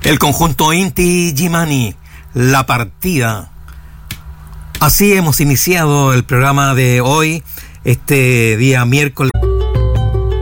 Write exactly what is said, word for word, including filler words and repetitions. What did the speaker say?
El conjunto Inti Gimani, La Partida. Así hemos iniciado el programa de hoy, este día miércoles.